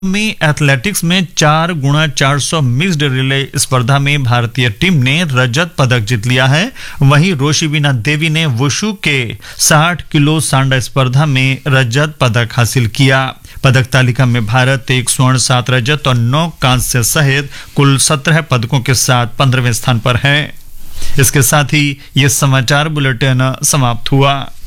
में एथलेटिक्स में 4x400 mixed relay स्पर्धा में भारतीय टीम ने रजत पदक जीत लिया है। वहीं रोशिबिना देवी ने वुशु के 60 किलो सांडा स्पर्धा में रजत पदक हासिल किया। पदक तालिका में भारत 1 स्वर्ण 7 रजत और 9 कांस्य सहित कुल 17 पदकों के साथ 15वें स्थान पर है। इसके साथ ही ये समाचार बुलेटिन समाप्त हुआ।